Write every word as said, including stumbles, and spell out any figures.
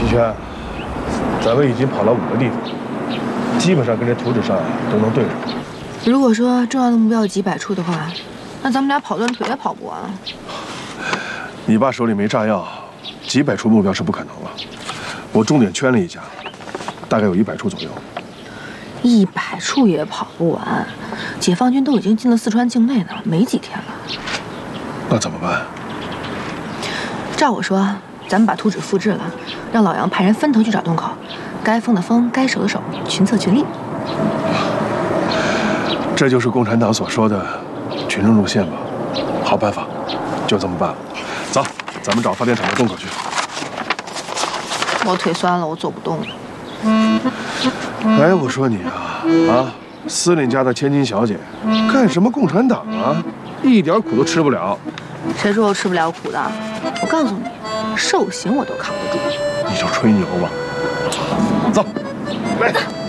齐全，咱们已经跑了五个地方，基本上跟这图纸上都能对上。 如果说重要的目标有几百处的话，那咱们俩跑断腿也跑不完啊。 你爸手里没炸药，几百处目标是不可能了。我重点圈了一下，大概有一百处左右。 一百处也跑不完，解放军都已经进了四川境内呢，没几天了。 那怎么办？ 照我说，咱们把图纸复制了，让老杨派人分头去找洞口，该封的封，该守的守，群策群力。 这就是共产党所说的群众路线吧？好办法，就这么办了。走，咱们找发电厂的洞口去。 我腿酸了，我走不动了。 哎，我说你啊啊，司令家的千金小姐，干什么共产党啊？一点苦都吃不了。 谁说我吃不了苦的？我告诉你，受刑我都扛不住。 你就吹牛吧。走，来。